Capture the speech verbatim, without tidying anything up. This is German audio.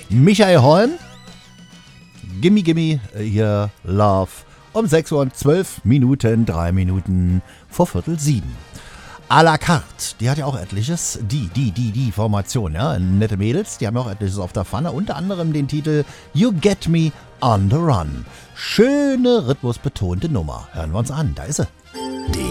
Michael Holm. Gimme, gimme, hier Love. Um sechs Uhr und zwölf Minuten, drei Minuten vor Viertel sieben. À la carte, die hat ja auch etliches, die, die, die, die Formation, ja, nette Mädels, die haben ja auch etliches auf der Pfanne, unter anderem den Titel You Get Me on the Run. Schöne rhythmusbetonte Nummer, hören wir uns an, da ist sie.